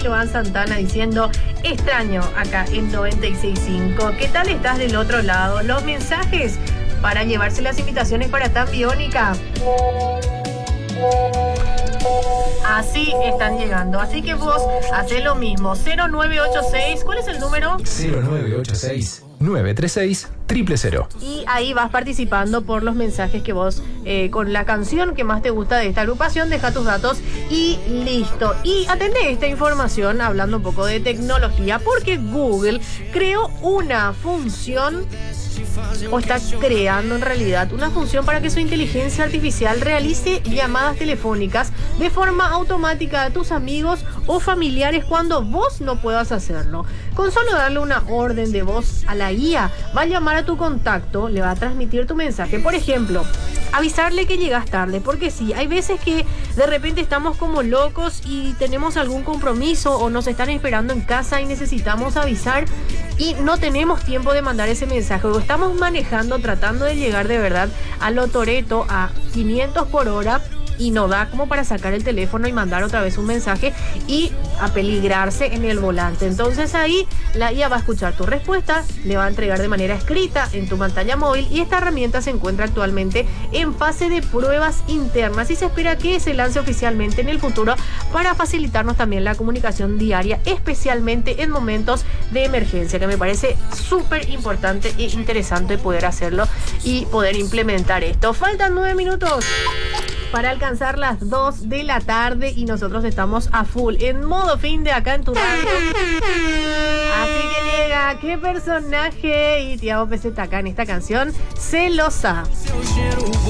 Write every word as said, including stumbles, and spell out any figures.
Joan Santana diciendo extraño acá en noventa y seis punto cinco. ¿Qué tal estás del otro lado? Los mensajes para llevarse las invitaciones para Tan Biónica. Así están llegando. Así que vos hacés lo mismo. cero nueve ocho seis. ¿Cuál es el número? cero nueve ocho seis, nueve tres seis, cero cero cero. Y ahí vas participando por los mensajes que vos, eh, con la canción que más te gusta de esta agrupación, deja tus datos y listo. Y atendé esta información hablando un poco de tecnología, porque Google creó una función, o está creando en realidad una función para que su inteligencia artificial realice llamadas telefónicas de forma automática a tus amigos o familiares cuando vos no puedas hacerlo. Con solo darle una orden de voz a la I A, va a llamar a tu contacto, le va a transmitir tu mensaje. Por ejemplo, avisarle que llegas tarde, porque sí, hay veces que de repente estamos como locos y tenemos algún compromiso o nos están esperando en casa y necesitamos avisar y no tenemos tiempo de mandar ese mensaje, o estamos manejando tratando de llegar de verdad a lo toreto a quinientos por hora y no da como para sacar el teléfono y mandar otra vez un mensaje y apeligrarse en el volante. Entonces ahí la I A va a escuchar tu respuesta, le va a entregar de manera escrita en tu pantalla móvil, y esta herramienta se encuentra actualmente en fase de pruebas internas y se espera que se lance oficialmente en el futuro para facilitarnos también la comunicación diaria, especialmente en momentos de emergencia, que me parece súper importante e interesante poder hacerlo y poder implementar esto. Faltan nueve minutos para alcanzar las dos de la tarde y nosotros estamos a full en modo fin de acá en tu radio. Así que llega ¿Qué personaje? Y Tiago Peseta acá en esta canción, Celosa.